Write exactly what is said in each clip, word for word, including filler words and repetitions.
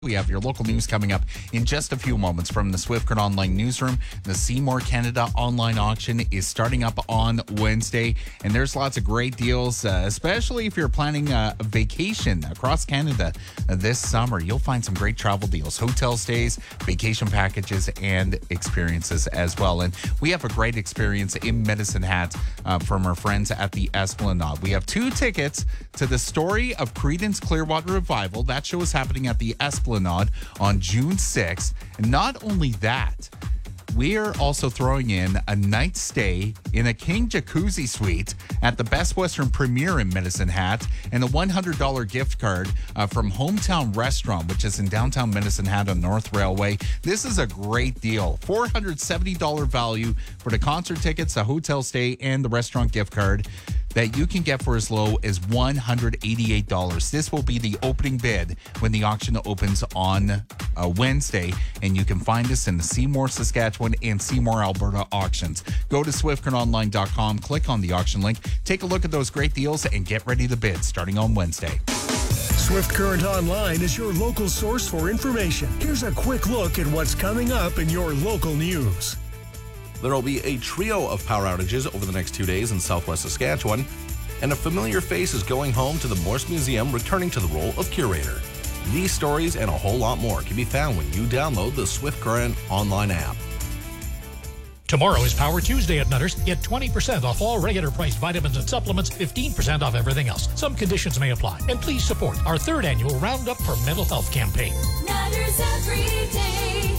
We have your local news coming up in just a few moments from the Swift Current Online newsroom. The Seymour Canada online auction is starting up on Wednesday, and there's lots of great deals, uh, especially if you're planning a vacation across Canada uh, this summer. You'll find some great travel deals, hotel stays, vacation packages, and experiences as well. And we have a great experience in Medicine Hat uh, from our friends at the Esplanade. We have two tickets to the Story of Creedence Clearwater Revival. That show is happening at the Esplanade on June sixth. And not only that, we are also throwing in a night stay in a King Jacuzzi suite at the Best Western Premier in Medicine Hat and a one hundred dollars gift card uh, from Hometown Restaurant, which is in downtown Medicine Hat on North Railway. This is a great deal. four hundred seventy dollars value for the concert tickets, the hotel stay, and the restaurant gift card that you can get for as low as one hundred eighty-eight dollars. This will be the opening bid when the auction opens on uh, Wednesday, and you can find us in the Seymour, Saskatchewan, and Seymour, Alberta auctions. Go to swift current online dot com, click on the auction link, take a look at those great deals, and get ready to bid starting on Wednesday. Swift Current Online is your local source for information. Here's a quick look at what's coming up in your local news. There will be a trio of power outages over the next two days in southwest Saskatchewan, and a familiar face is going home to the Morse Museum, returning to the role of curator. These stories and a whole lot more can be found when you download the Swift Current Online app. Tomorrow is Power Tuesday at Nutters. Get twenty percent off all regular priced vitamins and supplements, fifteen percent off everything else. Some conditions may apply. And please support our third annual Roundup for Mental Health campaign. Nutters Everyday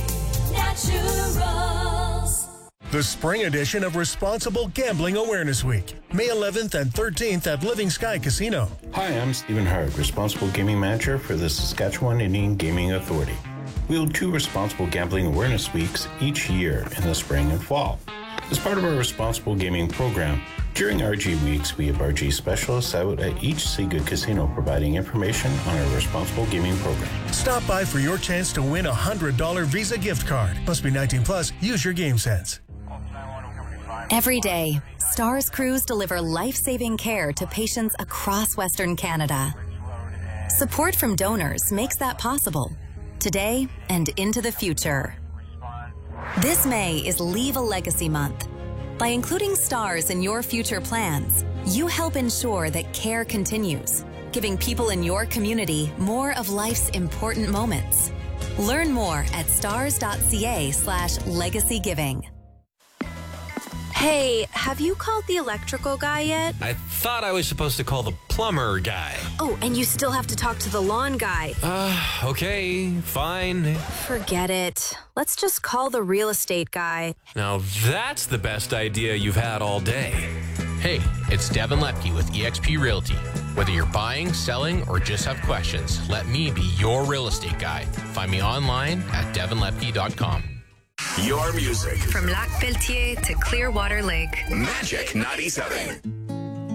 Naturals. The spring edition of Responsible Gambling Awareness Week, May eleventh and thirteenth at Living Sky Casino. Hi, I'm Stephen Hard, Responsible Gaming Manager for the Saskatchewan Indian Gaming Authority. We hold two Responsible Gambling Awareness Weeks each year in the spring and fall. As part of our Responsible Gaming program, during R G Weeks, we have R G specialists out at each See Good Casino providing information on our Responsible Gaming program. Stop by for your chance to win a one hundred dollars Visa gift card. Must be nineteen plus. Use your game sense. Every day, STARS crews deliver life-saving care to patients across Western Canada. Support from donors makes that possible, today and into the future. This May is Leave a Legacy Month. By including STARS in your future plans, you help ensure that care continues, giving people in your community more of life's important moments. Learn more at stars.ca slash legacy giving. Hey, have you called the electrical guy yet? I thought I was supposed to call the plumber guy. Oh, and you still have to talk to the lawn guy. Uh, okay, fine. Forget it. Let's just call the real estate guy. Now that's the best idea you've had all day. Hey, it's Devin Lepke with eXp Realty. Whether you're buying, selling, or just have questions, let me be your real estate guy. Find me online at devin lepke dot com. Your music. From Lac Pelletier to Clearwater Lake. Magic ninety-seven.